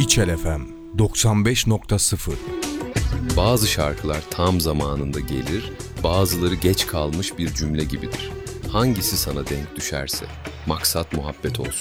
İçel FM 95.0. Bazı şarkılar tam zamanında gelir, bazıları geç kalmış bir cümle gibidir. Hangisi sana denk düşerse, maksat muhabbet olsun.